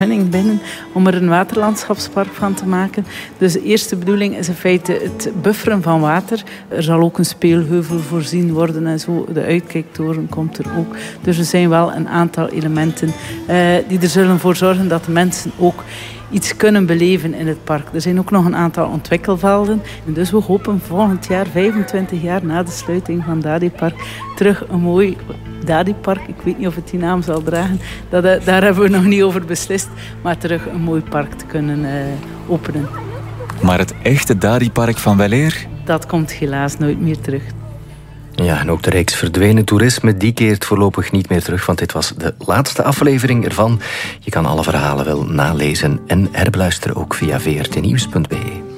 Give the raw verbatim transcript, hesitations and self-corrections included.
binnen om er een waterlandschapspark van te maken. Dus de eerste bedoeling is in feite het bufferen van water. Er zal ook een speelheuvel voorzien worden en zo. De uitkijktoren komt er ook. Dus er zijn wel een aantal elementen uh, die er zullen voor zorgen dat de mensen ook iets kunnen beleven in het park. Er zijn ook nog een aantal ontwikkelvelden. En dus we hopen volgend jaar, vijfentwintig jaar na de sluiting van Dadipark, terug een mooi Dadipark. Ik weet niet of het die naam zal dragen. Dat, daar hebben we nog niet over beslist. Maar terug een mooi park te kunnen uh, openen. Maar het echte Dadipark van weleer? Dat komt helaas nooit meer terug. Ja, en ook de reeks Verdwenen Toerisme, die keert voorlopig niet meer terug, want dit was de laatste aflevering ervan. Je kan alle verhalen wel nalezen en herbeluisteren ook via v r t nieuws punt b e.